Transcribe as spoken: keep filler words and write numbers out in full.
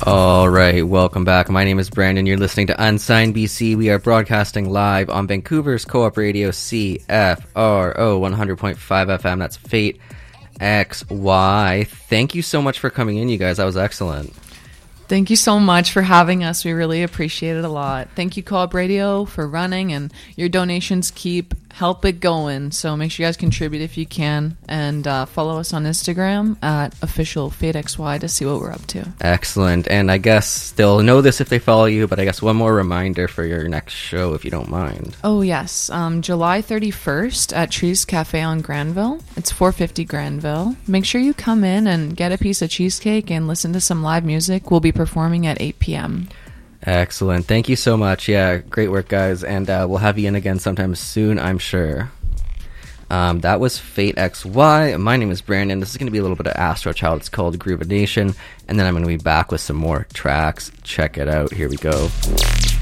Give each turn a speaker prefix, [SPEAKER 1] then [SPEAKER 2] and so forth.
[SPEAKER 1] All right, welcome back. My name is Brandon. You're listening to Unsigned B C. We are broadcasting live on Vancouver's Co-op Radio C F R O one hundred point five F M. That's Fate X Y. Thank you so much for coming in, you guys. That was excellent.
[SPEAKER 2] Thank you so much for having us. We really appreciate it a lot. Thank you, Co-op Radio, for running, and your donations keep help it going. So make sure you guys contribute if you can, and uh, follow us on Instagram at official FateXY to see what we're up to.
[SPEAKER 1] Excellent. And I guess they'll know this if they follow you, but I guess one more reminder for your next show, if you don't mind.
[SPEAKER 2] Oh, yes. Um, July thirty-first at Trees Cafe on Granville. It's four fifty Granville. Make sure you come in and get a piece of cheesecake and listen to some live music. We'll be performing at eight p.m.
[SPEAKER 1] Excellent. Thank you so much. Yeah, great work, guys. And uh, we'll have you in again sometime soon, I'm sure. Um, that was Fate X Y. My name is Brandon. This is going to be a little bit of Astro Child. It's called Groove Nation. And then I'm going to be back with some more tracks. Check it out. Here we go.